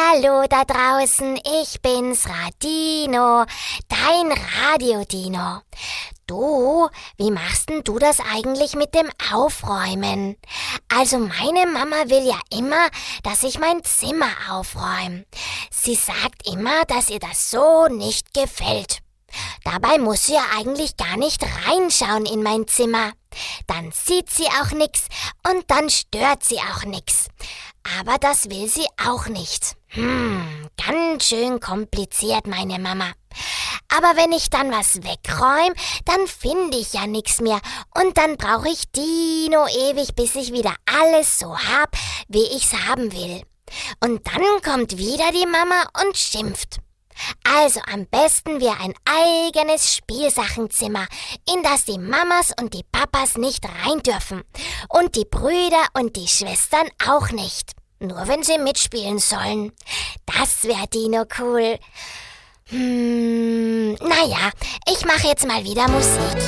Hallo da draußen, ich bin's, Radino, dein Radio-Dino. Du, wie machst denn du das eigentlich mit dem Aufräumen? Also meine Mama will ja immer, dass ich mein Zimmer aufräume. Sie sagt immer, dass ihr das so nicht gefällt. Dabei muss sie ja eigentlich gar nicht reinschauen in mein Zimmer. Dann sieht sie auch nix und dann stört sie auch nix. Aber das will sie auch nicht. Ganz schön kompliziert, meine Mama. Aber wenn ich dann was wegräume, dann finde ich ja nix mehr. Und dann brauche ich Dino ewig, bis ich wieder alles so hab, wie ich's haben will. Und dann kommt wieder die Mama und schimpft. Also am besten wir ein eigenes Spielsachenzimmer, in das die Mamas und die Papas nicht rein dürfen. Und die Brüder und die Schwestern auch nicht. Nur wenn sie mitspielen sollen. Das wäre Dino cool. Naja, ich mache jetzt mal wieder Musik.